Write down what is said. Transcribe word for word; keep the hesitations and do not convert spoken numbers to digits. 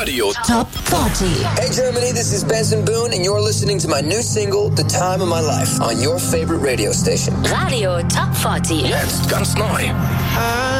Radio Top vierzig. Hey Germany, this is Benson Boone and you're listening to my new single, The Time of My Life, on your favorite radio station. Radio Top vierzig. Jetzt ganz neu.